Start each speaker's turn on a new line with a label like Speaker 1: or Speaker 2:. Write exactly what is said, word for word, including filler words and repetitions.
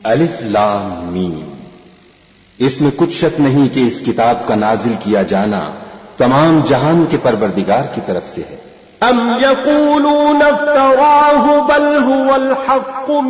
Speaker 1: अलिफ लाम मीम, इसमें कुछ शक नहीं कि इस किताब का नाजिल किया जाना तमाम जहान के परवरदिगार की तरफ से है।
Speaker 2: अम यक़ूलून इफ्तराहु बल हुवल हक़्क़ु